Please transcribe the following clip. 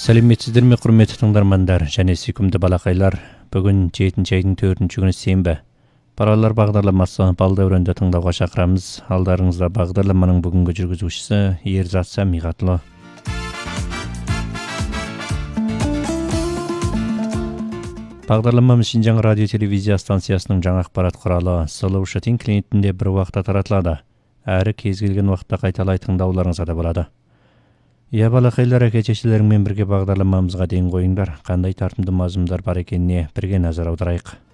Сәлеметсіздер ме, құрметті тыңдармандар және сүйкімді балақайлар. Бүгін 7-ші айдың 4-ші күні сенбі. Паралар бағдарламасы Балдәуренді тыңдауға шақырамыз. Алдарыңызда бағдарламаның бүгінгі жүргізушісі Ерзат Самиғатлы. Бағдарламамыз Шинжаң радио телевизия станциясының жаңа ақпарат құралы Солоушатин клиентінде бір уақытта таратылады. Әрі кез келген уақытта қайталай тыңдауларыңызға да болады. Я балақайлар, әке-шешелеріңмен бірге бағдарламамызға ден қойыңдар. Қандай тартымды мазмұндар бар екеніне бірге назар аударайық.